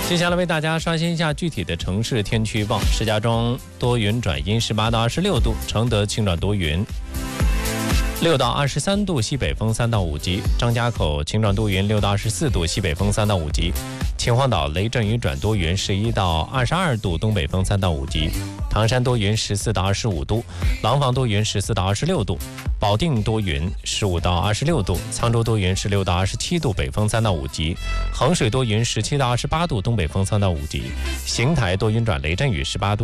接下来为大家刷新一下具体的城市天气预报。石家庄多云转阴，18到26度；承德晴转多云，6到23度，西北风3到5级；张家口晴转多云，6到24度，西北风3到5级；秦皇岛雷阵雨转多云，11到22度，东北风3到5级；唐山多云，14到25度；廊坊多云，14到26度；保定多云，15到26度；沧州多云，16到27度，北风3到5级；衡水多云，17到28度，东北风3到5级；邢台多云转雷阵雨，18度。